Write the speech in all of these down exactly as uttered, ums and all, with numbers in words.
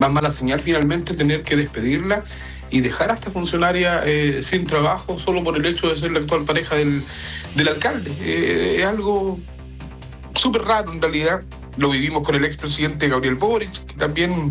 más mala señal finalmente tener que despedirla y dejar a esta funcionaria eh, sin trabajo solo por el hecho de ser la actual pareja del, del alcalde. Eh, es algo súper raro en realidad. Lo vivimos con el expresidente Gabriel Boric, que también...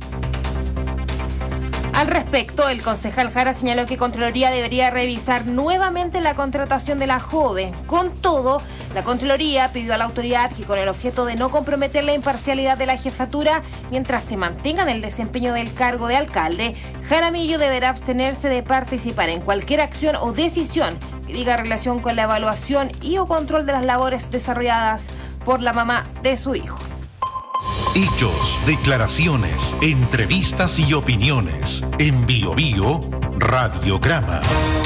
Al respecto, el concejal Jara señaló que Contraloría debería revisar nuevamente la contratación de la joven. Con todo, la Contraloría pidió a la autoridad que, con el objeto de no comprometer la imparcialidad de la jefatura mientras se mantenga en el desempeño del cargo de alcalde, Jaramillo deberá abstenerse de participar en cualquier acción o decisión que diga relación con la evaluación y o control de las labores desarrolladas por la mamá de su hijo. Hechos, declaraciones, entrevistas y opiniones. En Bio Bio, Radiograma.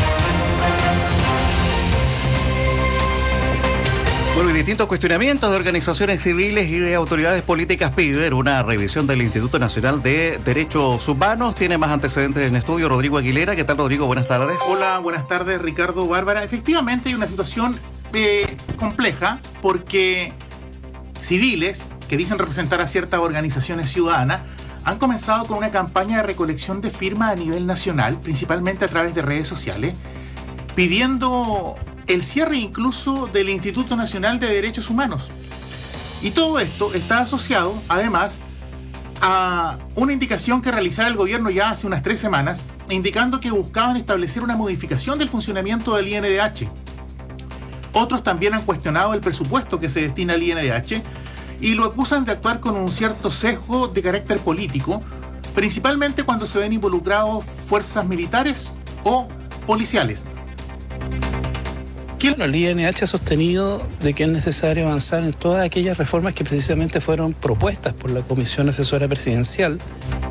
Bueno, y distintos cuestionamientos de organizaciones civiles y de autoridades políticas piden una revisión del Instituto Nacional de Derechos Humanos. Tiene más antecedentes en estudio Rodrigo Aguilera. ¿Qué tal, Rodrigo? Buenas tardes. Hola, buenas tardes, Ricardo, Bárbara. Efectivamente hay una situación eh, compleja porque civiles que dicen representar a ciertas organizaciones ciudadanas han comenzado con una campaña de recolección de firmas a nivel nacional, principalmente a través de redes sociales, pidiendo el cierre incluso del Instituto Nacional de Derechos Humanos. Y todo esto está asociado, además, a una indicación que realizara el gobierno ya hace unas tres semanas, indicando que buscaban establecer una modificación del funcionamiento del I N D H. Otros también han cuestionado el presupuesto que se destina al I N D H y lo acusan de actuar con un cierto sesgo de carácter político, principalmente cuando se ven involucrados fuerzas militares o policiales. Bueno, el I N H ha sostenido de que es necesario avanzar en todas aquellas reformas que precisamente fueron propuestas por la Comisión Asesora Presidencial.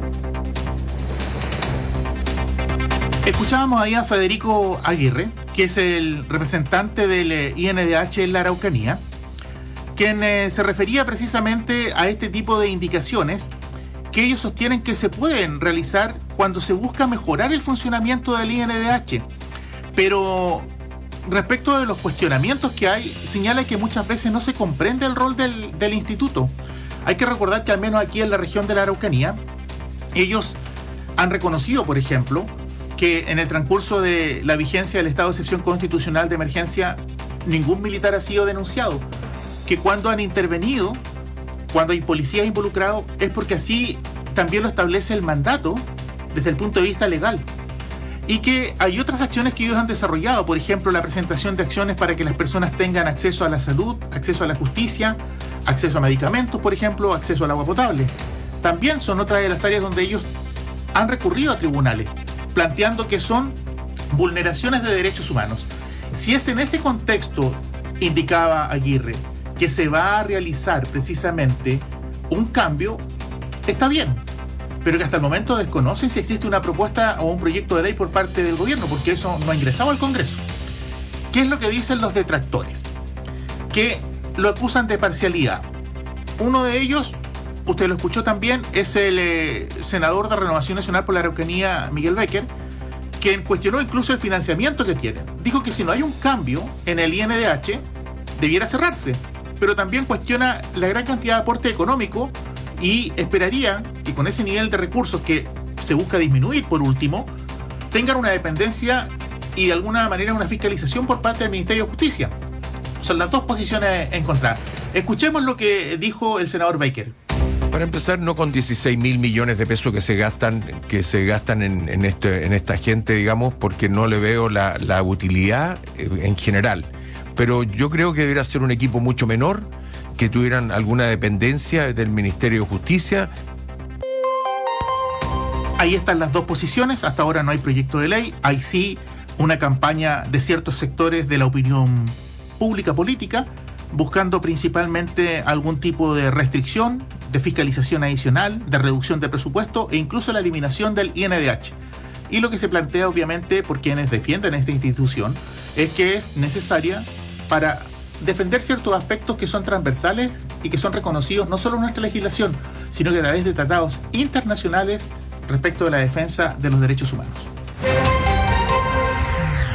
Escuchábamos ahí a Federico Aguirre, que es el representante del I N D H en la Araucanía, quien eh, se refería precisamente a este tipo de indicaciones que ellos sostienen que se pueden realizar cuando se busca mejorar el funcionamiento del I N D H. Pero respecto de los cuestionamientos que hay, señala que muchas veces no se comprende el rol del, del instituto. Hay que recordar que al menos aquí en la región de la Araucanía, ellos han reconocido, por ejemplo, que en el transcurso de la vigencia del estado de excepción constitucional de emergencia, ningún militar ha sido denunciado. Que cuando han intervenido, cuando hay policías involucrados, es porque así también lo establece el mandato desde el punto de vista legal. Y que hay otras acciones que ellos han desarrollado, por ejemplo, la presentación de acciones para que las personas tengan acceso a la salud, acceso a la justicia, acceso a medicamentos, por ejemplo, acceso al agua potable. También son otras de las áreas donde ellos han recurrido a tribunales, planteando que son vulneraciones de derechos humanos. Si es en ese contexto, indicaba Aguirre, que se va a realizar precisamente un cambio, está bien, pero que hasta el momento desconocen si existe una propuesta o un proyecto de ley por parte del gobierno, porque eso no ha ingresado al Congreso. ¿Qué es lo que dicen los detractores? Que lo acusan de parcialidad. Uno de ellos, usted lo escuchó también, es el eh, senador de Renovación Nacional por la Araucanía, Miguel Becker, quien cuestionó incluso el financiamiento que tiene. Dijo que si no hay un cambio en el I N D H, debiera cerrarse. Pero también cuestiona la gran cantidad de aporte económico y esperaría que con ese nivel de recursos que se busca disminuir, por último, tengan una dependencia y de alguna manera una fiscalización por parte del Ministerio de Justicia. Son las dos posiciones encontradas. Escuchemos lo que dijo el senador Baker. Para empezar, no con dieciséis mil millones de pesos que se gastan, que se gastan en, en, este, en esta gente, digamos, porque no le veo la, la utilidad en general. Pero yo creo que debería ser un equipo mucho menor, que tuvieran alguna dependencia del Ministerio de Justicia. Ahí están las dos posiciones. Hasta ahora no hay proyecto de ley. Hay sí una campaña de ciertos sectores de la opinión pública política, buscando principalmente algún tipo de restricción, de fiscalización adicional, de reducción de presupuesto e incluso la eliminación del I N D H. Y lo que se plantea, obviamente, por quienes defienden esta institución, es que es necesaria para defender ciertos aspectos que son transversales y que son reconocidos no solo en nuestra legislación, sino que a través de tratados internacionales respecto de la defensa de los derechos humanos.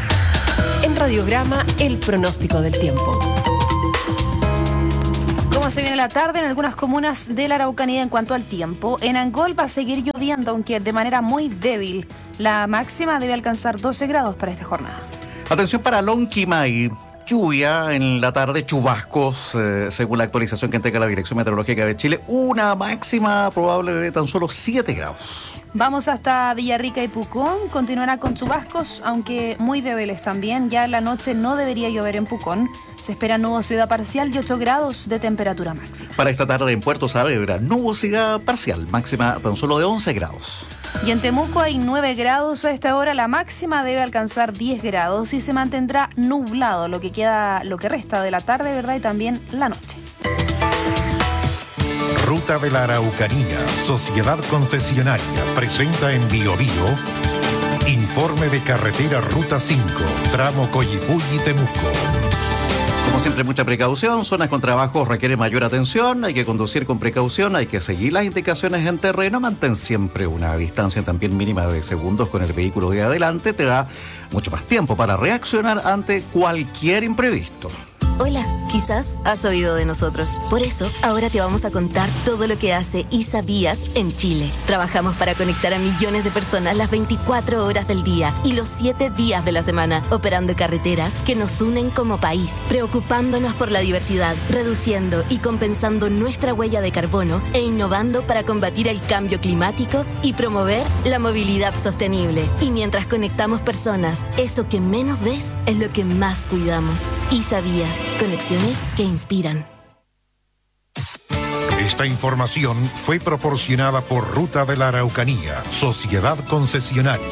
En Radiograma, el pronóstico del tiempo. Como se viene la tarde en algunas comunas de la Araucanía en cuanto al tiempo. En Angol va a seguir lloviendo, aunque de manera muy débil. La máxima debe alcanzar doce grados para esta jornada. Atención para Lonquimay. Lluvia en la tarde, chubascos, eh, según la actualización que entrega la Dirección Meteorológica de Chile. Una máxima probable de tan solo siete grados. Vamos hasta Villarrica y Pucón. Continuará con chubascos, aunque muy débiles también. Ya en la noche no debería llover en Pucón. Se espera nubosidad parcial y ocho grados de temperatura máxima. Para esta tarde en Puerto Saavedra, nubosidad parcial, máxima tan solo de once grados. Y en Temuco hay nueve grados a esta hora, la máxima debe alcanzar diez grados y se mantendrá nublado lo que queda, lo que resta de la tarde, ¿verdad? Y también la noche. Ruta de la Araucanía, Sociedad Concesionaria, presenta en Bio Bio informe de carretera Ruta cinco, tramo Coyipulli-Temuco. Como siempre, mucha precaución. Zonas con trabajos requieren mayor atención. Hay que conducir con precaución. Hay que seguir las indicaciones en terreno. Mantén siempre una distancia también mínima de segundos con el vehículo de adelante. Te da mucho más tiempo para reaccionar ante cualquier imprevisto. Hola, quizás has oído de nosotros. Por eso, ahora te vamos a contar todo lo que hace ISABías en Chile. Trabajamos para conectar a millones de personas las veinticuatro horas del día y los siete días de la semana, operando carreteras que nos unen como país, preocupándonos por la diversidad, reduciendo y compensando nuestra huella de carbono e innovando para combatir el cambio climático y promover la movilidad sostenible. Y mientras conectamos personas, eso que menos ves es lo que más cuidamos. ISABías. Conexiones que inspiran. Esta información fue proporcionada por Ruta de la Araucanía, Sociedad Concesionaria.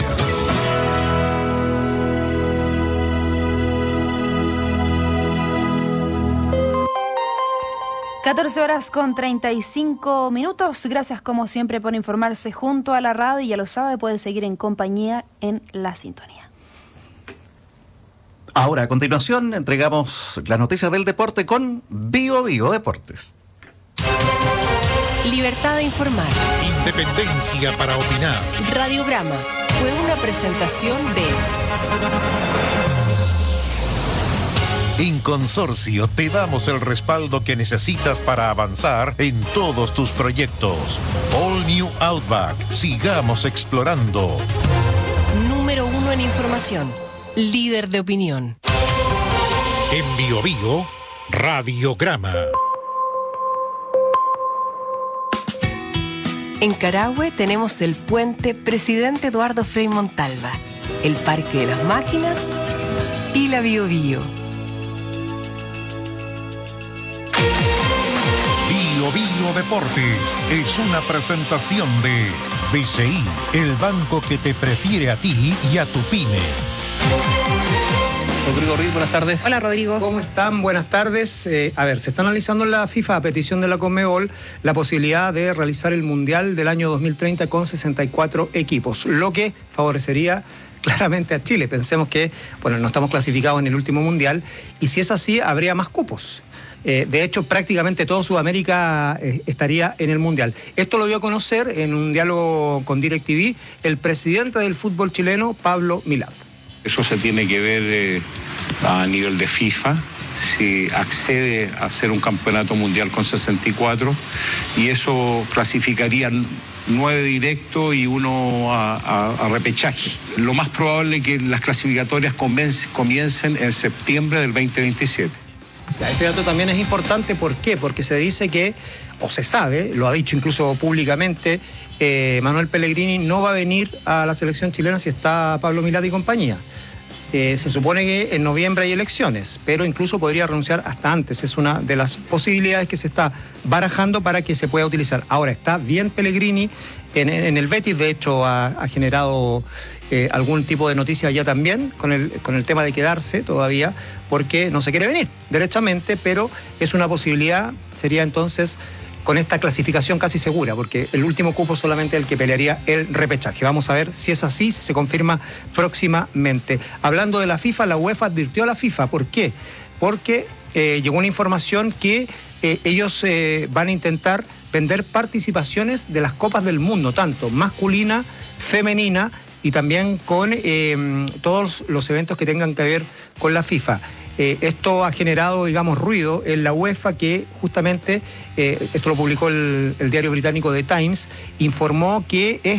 catorce horas con treinta y cinco minutos. Gracias como siempre por informarse junto a la radio y ya lo sabe, puede seguir en compañía en la sintonía. Ahora, a continuación, entregamos las noticias del deporte con Bio Bio Deportes. Libertad de informar. Independencia para opinar. Radiograma fue una presentación de... En Consorcio te damos el respaldo que necesitas para avanzar en todos tus proyectos. All New Outback. Sigamos explorando. Número uno en información. Líder de opinión. En Bio Bio, Radiograma. En Carahue tenemos el puente Presidente Eduardo Frei Montalva, el Parque de las Máquinas y la Bio Bio. Bio Bio Deportes es una presentación de B C I, el banco que te prefiere a ti y a tu pyme. Rodrigo Ruiz, buenas tardes. Hola, Rodrigo. ¿Cómo están? Buenas tardes. Eh, a ver, se está analizando en la FIFA, a petición de la Conmebol, la posibilidad de realizar el Mundial del año dos mil treinta con sesenta y cuatro equipos, lo que favorecería claramente a Chile. Pensemos que, bueno, no estamos clasificados en el último Mundial, y si es así, habría más cupos. Eh, de hecho, prácticamente todo Sudamérica eh, estaría en el Mundial. Esto lo dio a conocer en un diálogo con DirecTV el presidente del fútbol chileno, Pablo Milad. Eso se tiene que ver eh, a nivel de FIFA, si accede a hacer un campeonato mundial con sesenta y cuatro, y eso clasificaría nueve directos y uno a, a, a repechaje. Lo más probable es que las clasificatorias comiencen en septiembre del veinte veintisiete. Ese dato también es importante, ¿por qué? Porque se dice que, o se sabe, lo ha dicho incluso públicamente, eh, Manuel Pellegrini no va a venir a la selección chilena si está Pablo Milad y compañía. Eh, se supone que en noviembre hay elecciones, pero incluso podría renunciar hasta antes. Es una de las posibilidades que se está barajando para que se pueda utilizar. Ahora, está bien Pellegrini en, en el Betis, de hecho ha, ha generado eh, algún tipo de noticia ya también con el, con el tema de quedarse todavía, porque no se quiere venir derechamente, pero es una posibilidad, sería entonces con esta clasificación casi segura, porque el último cupo solamente el que pelearía el repechaje. Vamos a ver si es así, si se confirma próximamente. Hablando de la FIFA, la UEFA advirtió a la FIFA. ¿Por qué? Porque eh, llegó una información que eh, ellos eh, van a intentar vender participaciones de las Copas del Mundo, tanto masculina, femenina y también con eh, todos los eventos que tengan que ver con la FIFA. Eh, esto ha generado, digamos, ruido en la UEFA, que justamente, eh, esto lo publicó el, el diario británico The Times, informó que es